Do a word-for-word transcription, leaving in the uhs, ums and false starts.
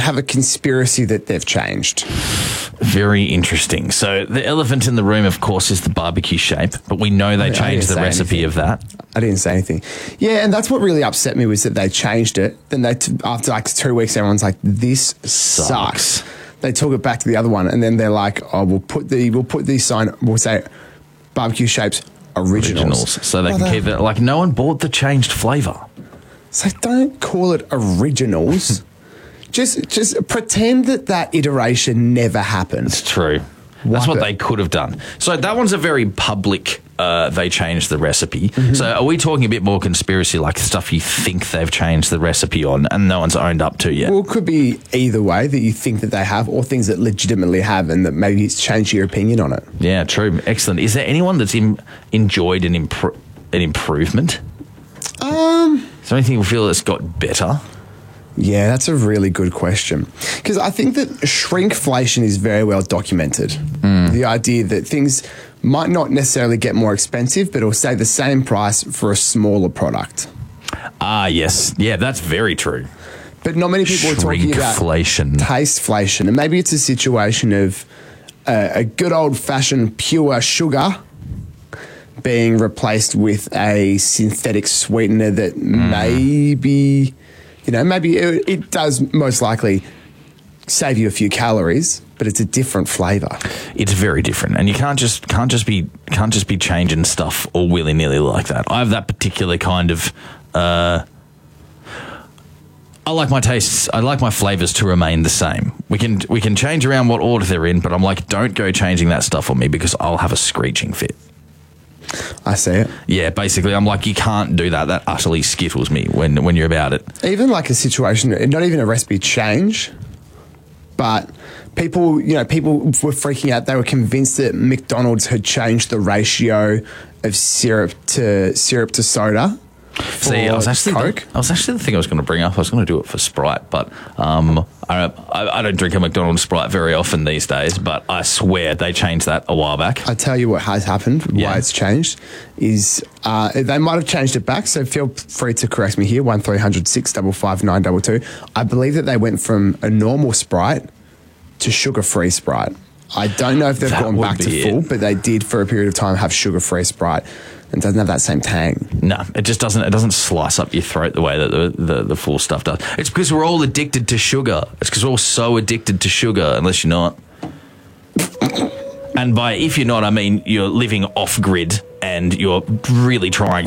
have a conspiracy that they've changed. Very interesting. So the elephant in the room, of course, is the barbecue shape, but we know they I- I changed didn't the say recipe anything. of that. I didn't say anything. Yeah, and that's what really upset me was that they changed it. Then they, t- after like two weeks, everyone's like, "This sucks." They took it back to the other one, and then they're like, "Oh, we'll put the we'll put the sign. We'll say barbecue shapes originals, Originals. So they Well, can they- keep it. Like, no one bought the changed flavour. So don't call it originals. just just pretend that that iteration never happened. It's true. That's Wipe what it. they could have done. So that one's a very public, uh, they changed the recipe. Mm-hmm. So are we talking a bit more conspiracy, like stuff you think they've changed the recipe on and no one's owned up to yet? Well, it could be either way, that you think that they have, or things that legitimately have, and that maybe it's changed your opinion on it. Yeah, true. Excellent. Is there anyone that's in, enjoyed an, impro- an improvement? Um, Is there anything you feel that's got better? yeah, that's a really good question. Because I think that shrinkflation is very well documented. Mm. The idea that things might not necessarily get more expensive, but it'll stay the same price for a smaller product. Ah, yes. Yeah, that's very true. But not many people are talking about Shrinkflation. tasteflation. And maybe it's a situation of uh, a good old-fashioned pure sugar being replaced with a synthetic sweetener that maybe, you know, maybe it, it does most likely save you a few calories, but it's a different flavour. It's very different, and you can't just can't just be can't just be changing stuff all willy nilly like that. I have that particular kind of. Uh, I like my tastes. I like my flavors to remain the same. We can we can change around what order they're in, but I'm like, don't go changing that stuff on me because I'll have a screeching fit. I see it. Yeah, basically, I'm like, you can't do that. That utterly skittles me when when you're about it. Even like a situation, not even a recipe change, but people, you know, people were freaking out. They were convinced that McDonald's had changed the ratio of syrup to syrup to soda. See, I was for actually Coke. I was actually the thing I was going to bring up. I was going to do it for Sprite, but um, I, I I don't drink a McDonald's Sprite very often these days. But I swear they changed that a while back. I tell you what has happened, Yeah. why it's changed, is uh, they might have changed it back, so feel free to correct me here, one three hundred six five five nine two two. I believe that they went from a normal Sprite to sugar-free Sprite. I don't know if they've That gone would back to be full, it. but they did for a period of time have sugar-free Sprite, and doesn't have that same tang. No, it just doesn't. It doesn't slice up your throat the way that the, the, the full stuff does. It's because we're all addicted to sugar. It's because we're all so addicted to sugar, unless you're not. And by if you're not, I mean you're living off grid and you're really trying